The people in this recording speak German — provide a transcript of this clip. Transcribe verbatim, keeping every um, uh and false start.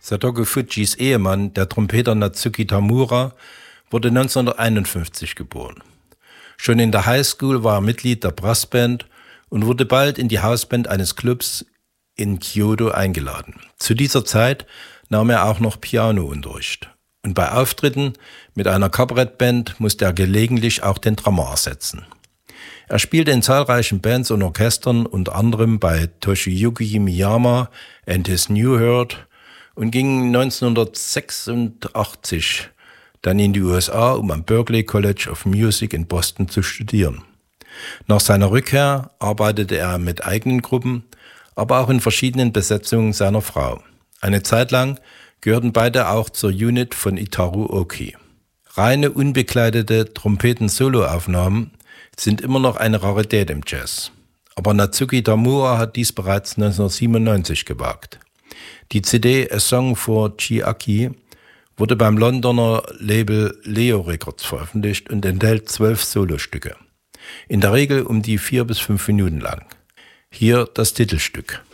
Satoru Fujis Ehemann, der Trompeter Natsuki Tamura, wurde neunzehnhunderteinundfünfzig geboren. Schon in der Highschool war er Mitglied der Brassband und wurde bald in die Hausband eines Clubs in Kyoto eingeladen. Zu dieser Zeit nahm er auch noch Pianounterricht. Und bei Auftritten mit einer Kabarettband musste er gelegentlich auch den Drummer ersetzen. Er spielte in zahlreichen Bands und Orchestern, unter anderem bei Toshiyuki Miyama and his New Herd, und ging neunzehnhundertsechsundachtzig dann in die U S A, um am Berklee College of Music in Boston zu studieren. Nach seiner Rückkehr arbeitete er mit eigenen Gruppen, aber auch in verschiedenen Besetzungen seiner Frau. Eine Zeit lang gehörten beide auch zur Unit von Itaru Oki. Reine unbegleitete Trompeten-Soloaufnahmen sind immer noch eine Rarität im Jazz. Aber Natsuki Tamura hat dies bereits neunzehnhundertsiebenundneunzig gewagt. Die C D A Song for Chiaki wurde beim Londoner Label Leo Records veröffentlicht und enthält zwölf Solostücke. In der Regel um die vier bis fünf Minuten lang. Hier das Titelstück.